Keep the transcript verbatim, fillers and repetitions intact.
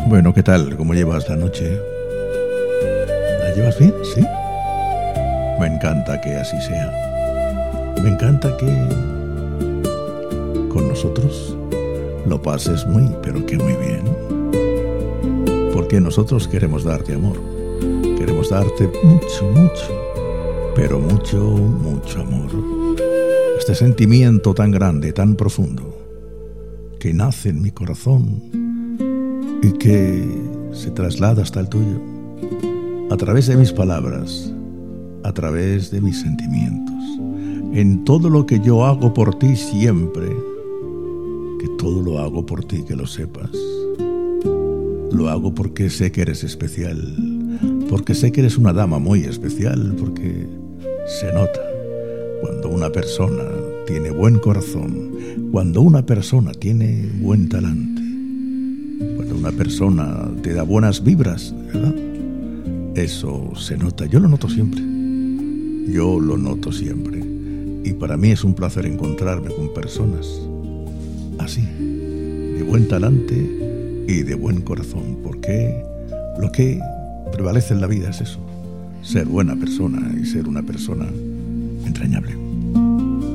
Bueno, ¿qué tal? ¿Cómo llevas la noche? ¿La llevas bien? ¿Sí? Me encanta que así sea. Me encanta que con nosotros lo pases muy, pero que muy bien. Porque nosotros queremos darte amor. Queremos darte mucho, mucho, pero mucho, mucho amor. Este sentimiento tan grande, tan profundo, que nace en mi corazón y que se traslada hasta el tuyo, a través de mis palabras, a través de mis sentimientos, en todo lo que yo hago por ti siempre, que todo lo hago por ti, que lo sepas. Lo hago porque sé que eres especial, porque sé que eres una dama muy especial, porque se nota cuando una persona tiene buen corazón, cuando una persona tiene buen talante, cuando una persona te da buenas vibras, ¿verdad? Eso se nota, yo lo noto siempre, yo lo noto siempre. Y para mí es un placer encontrarme con personas así, de buen talante y de buen corazón, porque lo que prevalece en la vida es eso, ser buena persona y ser una persona entrañable.